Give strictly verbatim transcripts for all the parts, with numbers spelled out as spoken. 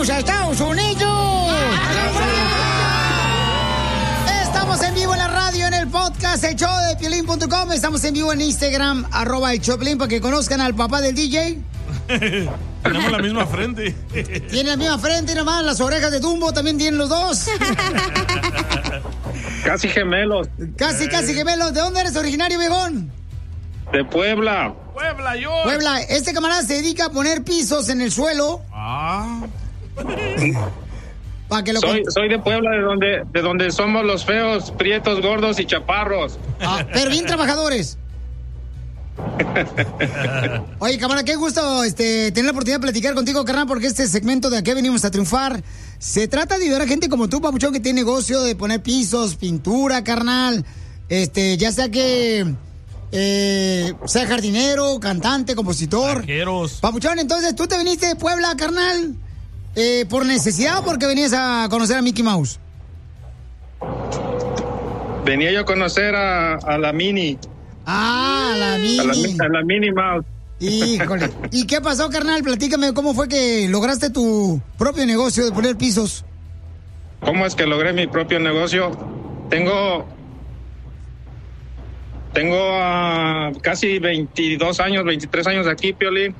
¡Vamos a Estados Unidos! Estamos en vivo en la radio, en el podcast, el show de Piolín punto com. Estamos en vivo en Instagram, arroba el show de Piolín, para que conozcan al papá del D J. Tenemos la misma frente. Tiene la misma frente, nomás las orejas de Dumbo también tienen los dos. Casi gemelos. Casi, casi gemelos. ¿De dónde eres originario, viejón? De Puebla. Puebla, yo. Puebla. Este camarada se dedica a poner pisos en el suelo. Ah. Para que lo soy, con... soy de Puebla, de donde, de donde somos los feos, prietos, gordos y chaparros. Ah, pero bien trabajadores. Oye, camarada, qué gusto este, tener la oportunidad de platicar contigo, carnal, porque este segmento de Aquí venimos a triunfar se trata de ayudar a gente como tú, papuchón, que tiene negocio de poner pisos, pintura, carnal. Este, ya sea que eh, sea jardinero, cantante, compositor. Arqueros. Papuchón, entonces tú te viniste de Puebla, carnal, eh, por necesidad o porque venías a conocer a Mickey Mouse. Venía yo a conocer a, a la Mini. Ah, la Mini. A la, a la Mini Mouse. Híjole. ¿Y qué pasó, carnal? Platícame, ¿cómo fue que lograste tu propio negocio de poner pisos? ¿Cómo es que logré mi propio negocio? Tengo... Tengo uh, casi veintidós años, veintitrés años aquí, Piolín.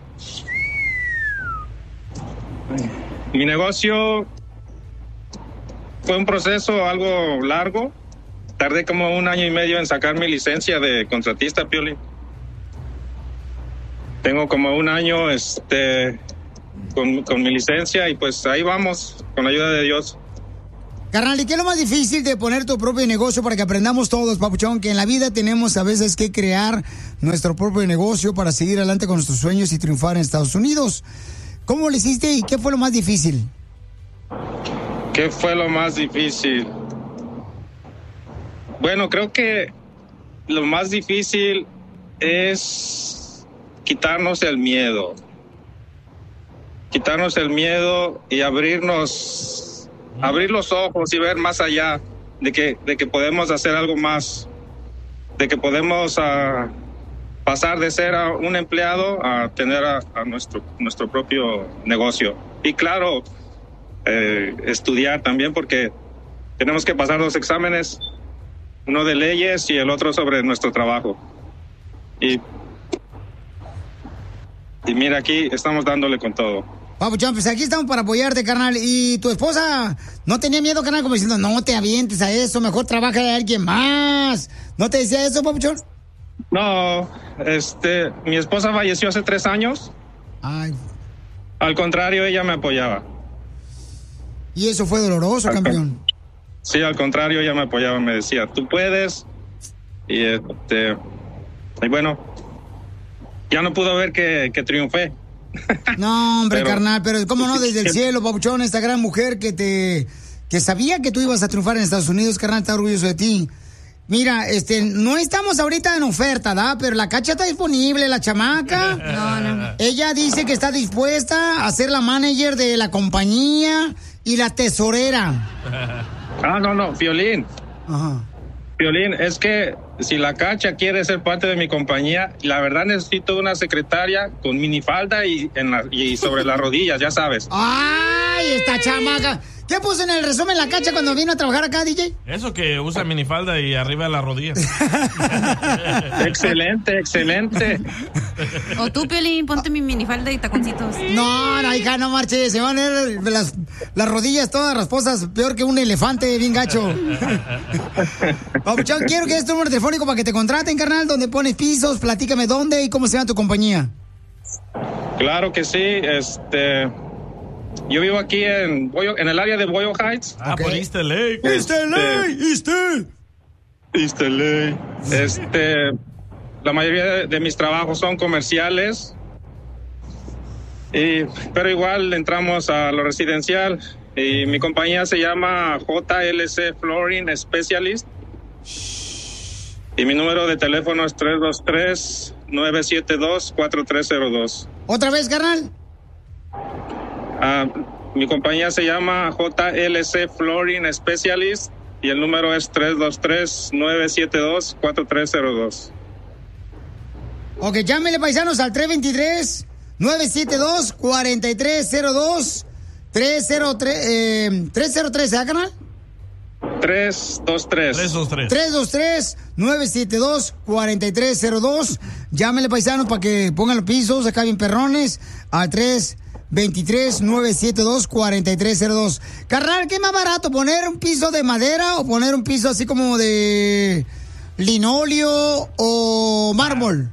Mi negocio fue un proceso algo largo. Tardé como un año y medio en sacar mi licencia de contratista, Piolín. Tengo como un año este, con, con mi licencia y pues ahí vamos, con la ayuda de Dios. Carnal, ¿y qué es lo más difícil de poner tu propio negocio para que aprendamos todos, papuchón? Que en la vida tenemos a veces que crear nuestro propio negocio para seguir adelante con nuestros sueños y triunfar en Estados Unidos. ¿Cómo lo hiciste y qué fue lo más difícil? ¿Qué fue lo más difícil? Bueno, creo que lo más difícil es quitarnos el miedo. Quitarnos el miedo y abrirnos, abrir los ojos y ver más allá de que, de que podemos hacer algo más, de que podemos uh, pasar de ser a un empleado a tener a, a nuestro, nuestro propio negocio. Y claro, eh, estudiar también, porque tenemos que pasar dos exámenes, uno de leyes y el otro sobre nuestro trabajo. Y, y mira, aquí estamos dándole con todo. Papuchón, pues aquí estamos para apoyarte, carnal. ¿Y tu esposa no tenía miedo, carnal? Como diciendo, no te avientes a eso, mejor trabaja de alguien más. ¿No te decía eso, papuchón? No, este, mi esposa falleció hace tres años. Ay. Al contrario, ella me apoyaba. ¿Y eso fue doloroso, al campeón? Sí, al contrario, ella me apoyaba, me decía, tú puedes. Y este, y bueno, ya no pudo ver que, que triunfé. No, hombre, pero, carnal, pero cómo no, desde el cielo, papuchón, esta gran mujer que te, que sabía que tú ibas a triunfar en Estados Unidos, carnal, está orgulloso de ti. Mira, este, no estamos ahorita en oferta, ¿da? Pero la Cacha está disponible, la chamaca. No, no. Ella dice que está dispuesta a ser la manager de la compañía y la tesorera. Ah, no, no, Piolín. Ajá. Piolín, es que si la Cacha quiere ser parte de mi compañía, la verdad necesito una secretaria con minifalda y, en la, y sobre las rodillas, ya sabes. ¡Ay, esta chamaca! ¿Qué puso en el resumen la Cacha cuando vino a trabajar acá, D J? Eso, que usa minifalda y arriba de la rodilla. Excelente, excelente. O tú, Piolín, ponte mi minifalda y taconcitos. No, no, hija, no marches. Se van a ver las, las rodillas todas rasposas, peor que un elefante bien gacho. Papuchón, quiero que des tu número telefónico para que te contraten, carnal, donde pones pisos. Platícame dónde y cómo se llama tu compañía. Claro que sí, este... Yo vivo aquí en Boyle, en el área de Boyle Heights. Ah, okay. Por East L A. East L A, East L A. East L A. Este, la mayoría de, de mis trabajos son comerciales. Y, pero igual entramos a lo residencial. Y mi compañía se llama J L C Flooring Specialist. Y mi número de teléfono es tres dos tres, nueve siete dos, cuatro tres cero dos. ¿Otra vez, carnal? Uh, mi compañía se llama J L C Flooring Specialist y el número es tres dos tres, nueve siete dos, cuatro tres cero dos. Ok, llámenle, paisanos, al tres dos tres, nueve siete dos, cuatro tres cero dos. tres cero tres, eh, tres cero tres, ¿eh, canal? tres dos tres. tres dos tres. tres dos tres, nueve siete dos, cuatro tres cero dos. Llámenle, paisanos, para que pongan los pisos acá bien perrones al tres dos tres, nueve siete dos, cuatro tres cero dos. Carnal, ¿qué es más barato? ¿Poner un piso de madera o poner un piso así como de linóleo o mármol?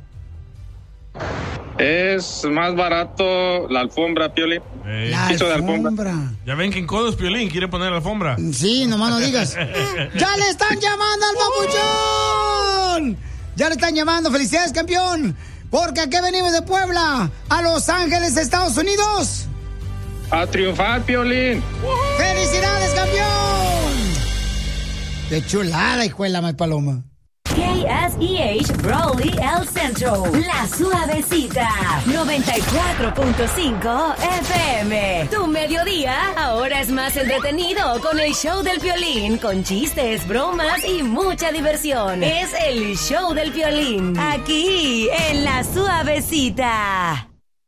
Es más barato la alfombra, Piolín. Ey. La Piso de alfombra. Ya ven que en Codos Piolín quiere poner alfombra. Sí, nomás no digas. ¡Ya le están llamando al papuchón! ¡Ya le están llamando! ¡Felicidades, campeón! Porque aquí venimos de Puebla, a Los Ángeles, Estados Unidos. A triunfar, Piolín. ¡Felicidades, campeón! ¡Qué chulada, hijuela, más paloma! K S E H Brawley El Centro, La Suavecita, noventa y cuatro punto cinco F M. Tu mediodía ahora es más entretenido con el show del Piolín, con chistes, bromas y mucha diversión. Es el show del Piolín, aquí en La Suavecita.